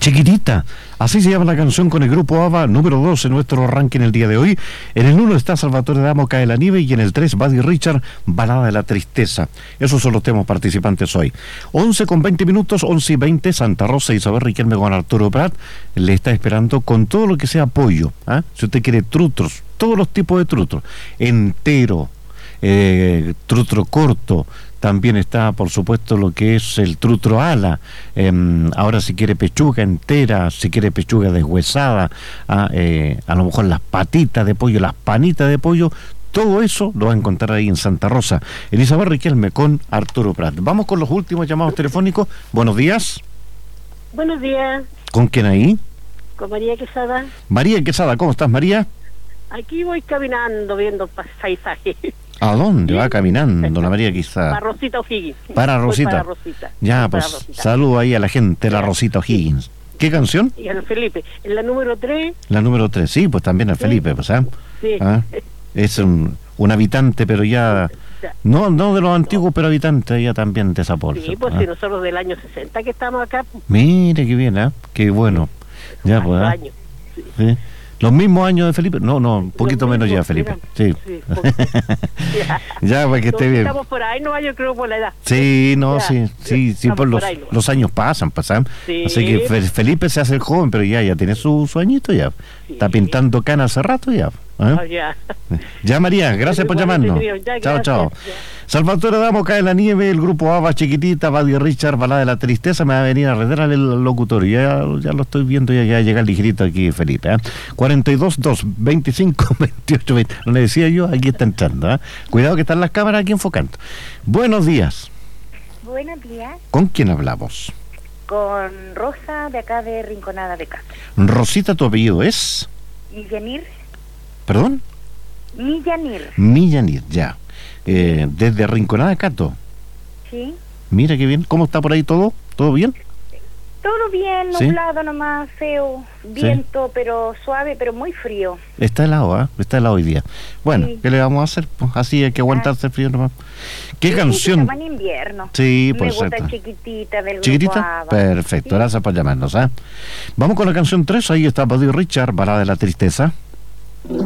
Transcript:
Chiquitita, así se llama la canción con el grupo ABBA, número 2 en nuestro ranking el día de hoy. En el 1 está Salvatore Adamo, Cae la nieve, y en el 3 Buddy Richard, Balada de la tristeza. Esos son los temas participantes hoy. 11:20, 11:20, Santa Rosa, Isabel Riquelme con Arturo Prat le está esperando con todo lo que sea pollo. Si usted quiere trutros, todos los tipos de trutros, entero, trutro corto. También está, por supuesto, lo que es el trutro ala. Ahora si quiere pechuga entera, si quiere pechuga deshuesada, a lo mejor las patitas de pollo, las panitas de pollo, todo eso lo va a encontrar ahí en Santa Rosa. Elizabeth Riquelme con Arturo Prat. Vamos con los últimos llamados telefónicos. Buenos días. Buenos días. ¿Con quién ahí? Con María Quesada. María Quesada, ¿cómo estás, María? Aquí voy caminando, viendo paisajes. ¿A dónde va caminando la María Quesada? Para Rosita O'Higgins. Para Rosita. Para Rosita. Ya, Voy pues, para Rosita. saludo ahí a la gente de la Rosita O'Higgins. ¿Qué canción? Y al Felipe. En la número 3. La número 3, sí, pues también al Felipe, pues, Sí. Es un habitante, pero ya... No de los antiguos, pero habitante ya también de esa bolsa. Sí, pues si nosotros del año 60 que estamos acá. Pues, mire qué bien, qué bueno. Ya, pues, años. Sí. ¿Sí? ¿Los mismos años de Felipe? No, un poquito menos ya, Felipe. Sí. Ya, para que esté bien. Estamos por ahí, no, yo creo por la edad. Sí, no, ya, sí, pues los años pasan. Sí. Así que Felipe se hace el joven, pero ya tiene su añito ya. Sí. Está pintando cana hace rato ya. Ya, María, gracias por llamarnos. Chao. Salvatore Adamo, Cae la nieve, el grupo ABBA, Chiquitita, Buddy Richard, Balada de la tristeza. Me va a venir a arreglar el locutorio. Ya lo estoy viendo, ya llega ligerito aquí, Felipe. 42-2-25-28-20. No le decía yo, aquí está entrando. Cuidado que están las cámaras aquí enfocando. Buenos días. Buenos días. ¿Con quién hablamos? Con Rosa, de acá de Rinconada de Castro. Rosita, ¿tu apellido es? Millanir. ¿Perdón? Millanir, ya. Desde Rinconada, Cato. Sí. Mira qué bien. ¿Cómo está por ahí todo? ¿Todo bien? Todo bien, nublado nomás, feo, viento, pero suave, pero muy frío. Está helado, Está helado hoy día. Bueno, ¿qué le vamos a hacer? Pues así hay que aguantarse el frío nomás. ¿Qué canción? Estamos en invierno. Sí, me gusta Chiquitita del ¿Chiquitita? grupo ABBA. Perfecto, gracias por llamarnos, Vamos con la canción 3, ahí está Buddy Richard, Balada de la tristeza.